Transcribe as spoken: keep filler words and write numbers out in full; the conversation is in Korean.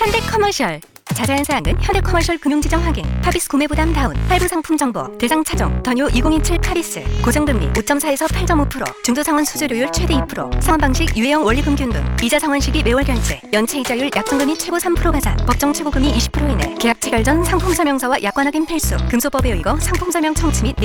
현대커머셜. 자세한 사항은 현대커머셜 금융지정 확인. 파비스 구매 부담 다운. 할부 상품 정보. 대상 차종. 더뉴 이천이십칠 카리스. 고정금리 오 점 사에서 팔 점 오 퍼센트. 중도상환 수수료율 최대 이 퍼센트. 상환방식 유예형 원리금균등. 이자 상환시기 매월 결제. 연체 이자율 약정금리 최고 삼 퍼센트 가산. 법정 최고금리 이십 퍼센트 이내. 계약 체결 전 상품 설명서와 약관 확인 필수. 금소법에 의거 상품 설명 청취 및